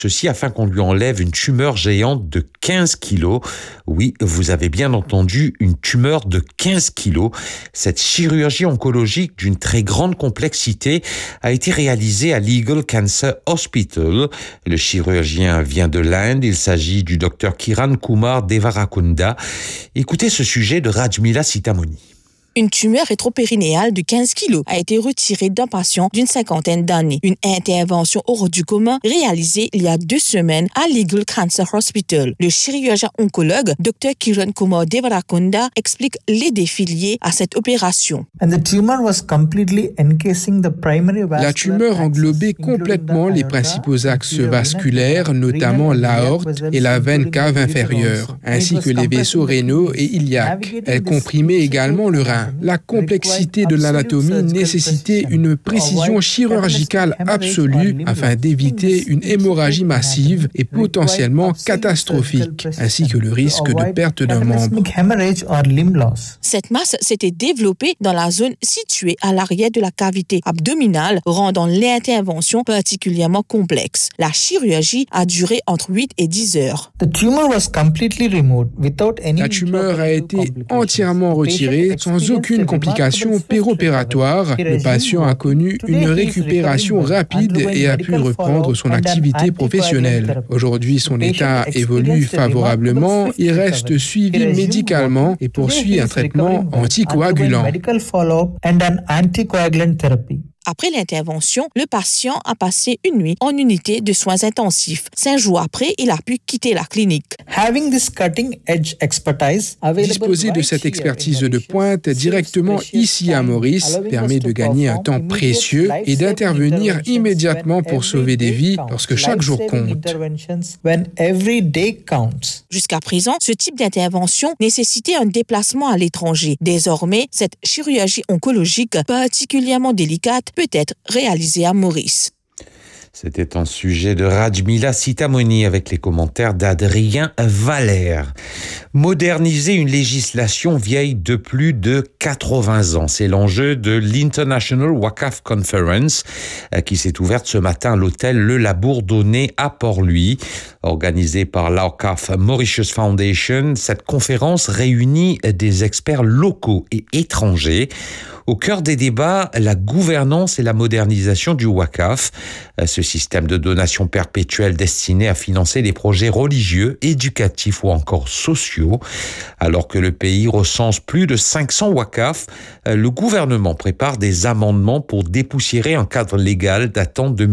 Ceci afin qu'on lui enlève une tumeur géante de 15 kilos. Oui, vous avez bien entendu, une tumeur de 15 kilos. Cette chirurgie oncologique d'une très grande complexité a été réalisée à l'Eagle Cancer Hospital. Le chirurgien vient de l'Inde. Il s'agit du docteur Kiran Kumar Devarakonda. Écoutez ce sujet de Rajmila Sitamoni. Une tumeur rétropérinéale de 15 kg a été retirée d'un patient d'une cinquantaine d'années. Une intervention hors du commun réalisée il y a 2 semaines à l'Eagle Cancer Hospital. Le chirurgien oncologue Dr Kiran Kumar Devarakonda explique les défis liés à cette opération. La tumeur englobait complètement les principaux axes vasculaires, notamment l'aorte et la veine cave inférieure, ainsi que les vaisseaux rénaux et iliaques. Elle comprimait également le rein. La complexité de l'anatomie nécessitait une précision chirurgicale absolue afin d'éviter une hémorragie massive et potentiellement catastrophique, ainsi que le risque de perte d'un membre. Cette masse s'était développée dans la zone située à l'arrière de la cavité abdominale, rendant l'intervention particulièrement complexe. La chirurgie a duré entre 8 et 10 heures. La tumeur a été entièrement retirée sans aucune complication péropératoire. Le patient a connu une récupération rapide et a pu reprendre son activité professionnelle. Aujourd'hui, son état évolue favorablement. Il reste suivi médicalement et poursuit un traitement anticoagulant. Après l'intervention, le patient a passé une nuit en unité de soins intensifs. 5 jours après, il a pu quitter la clinique. Disposer de cette expertise de pointe directement ici à Maurice permet de gagner un temps précieux et d'intervenir immédiatement pour sauver des vies lorsque chaque jour compte. Jusqu'à présent, ce type d'intervention nécessitait un déplacement à l'étranger. Désormais, cette chirurgie oncologique particulièrement délicate peut être réalisée à Maurice. C'était un sujet de Rajmila Sitamoni avec les commentaires d'Adrien Valère. Moderniser une législation vieille de plus de 80 ans, c'est l'enjeu de l'International Waqf Conference qui s'est ouverte ce matin à l'hôtel Le Labourdonnais à Port-Louis. Organisée par l'Awqaf Mauritius Foundation, cette conférence réunit des experts locaux et étrangers. Au cœur des débats, la gouvernance et la modernisation du Waqf, ce système de donation perpétuelle destiné à financer des projets religieux, éducatifs ou encore sociaux. Alors que le pays recense plus de 500 Waqf, le gouvernement prépare des amendements pour dépoussiérer un cadre légal datant de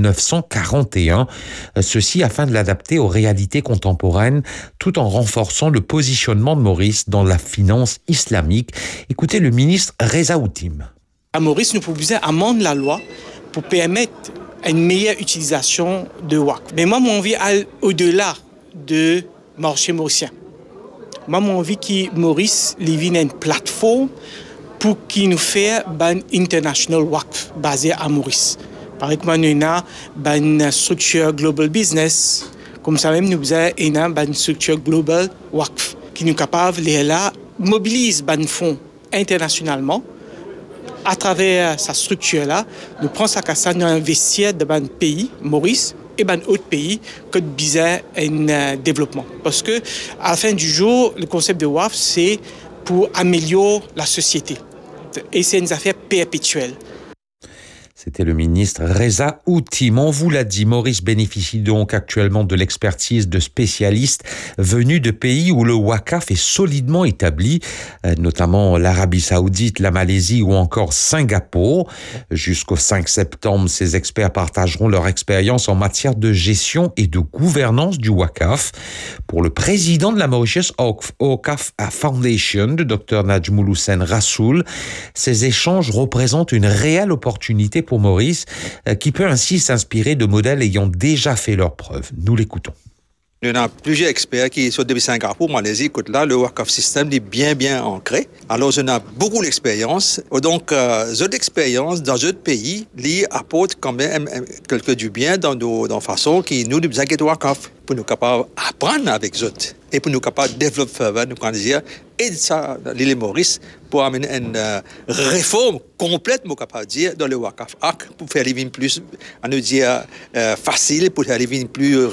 1941, ceci afin de l'adapter aux réalités contemporaines tout en renforçant le positionnement de Maurice dans la finance islamique. Écoutez le ministre Reza Outim. À Maurice, nous proposons d'amender la loi pour permettre une meilleure utilisation de Waqf. Mais moi, mon envie est au-delà de marché mauricien. Moi, mon envie que Maurice devienne une plateforme pour qu'il nous fasse une international Waqf basée à Maurice. Par exemple, nous avons une structure global business. Comme ça même, nous avons une structure global Waqf qui nous est capable de mobiliser des fonds internationalement. À travers sa structure-là, nous prenons ça qu'à ça, nous investir dans un pays, Maurice, et dans d'autres pays que de biser un développement. Parce que, à la fin du jour, le concept de WAF, c'est pour améliorer la société. Et c'est une affaire perpétuelle. C'était le ministre Reza Outim. On vous l'a dit, Maurice bénéficie donc actuellement de l'expertise de spécialistes venus de pays où le Waqf est solidement établi, notamment l'Arabie Saoudite, la Malaisie ou encore Singapour. Jusqu'au 5 septembre, ces experts partageront leur expérience en matière de gestion et de gouvernance du Waqf. Pour le président de la Mauritius Awqaf Foundation, le Dr Najmoul Hussein Rassoul, ces échanges représentent une réelle opportunité pour Maurice, qui peut ainsi s'inspirer de modèles ayant déjà fait leurs preuves. Nous l'écoutons. Il y en a plusieurs experts qui sont depuis Singapour, Malaisie, écoute là, le Waqf système est bien ancré. Alors, on a beaucoup d'expérience. Donc, cette expérience dans d'autres pays, apporte quand même quelque du bien dans la façon qui nous disons que Waqf pour nous capables d'apprendre avec eux et pour nous capables de développer, nous quand dire, et ça, l'île Maurice, pour amener une réforme complète, nous capable de dire, dans le Waqf Act, pour faire les vignes plus, à nous dire, facile, pour faire les vignes plus